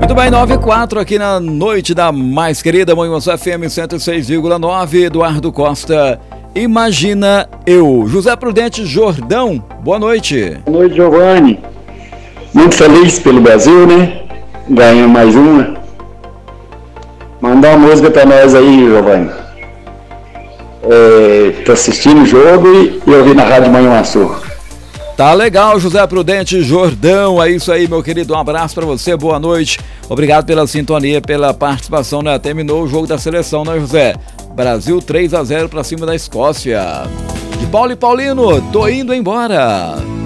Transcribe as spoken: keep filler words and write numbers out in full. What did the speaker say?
Muito bem, nove e quatro aqui na noite da mais querida Manhuaçu F M cento e seis vírgula nove. Eduardo Costa, Imagina Eu. José Prudente Jordão, boa noite. Boa noite, Giovanni. Muito feliz pelo Brasil, né? Ganhando mais uma. Mandar uma música pra nós aí, Giovanni. É, tô assistindo o jogo e, e ouvi na Rádio Manhuaçu. Tá legal, José Prudente Jordão, é isso aí, meu querido, um abraço pra você, boa noite, obrigado pela sintonia, pela participação, né? Terminou o jogo da seleção, né, José? Brasil três a zero pra cima da Escócia. De Paulo e Paulino, tô indo embora.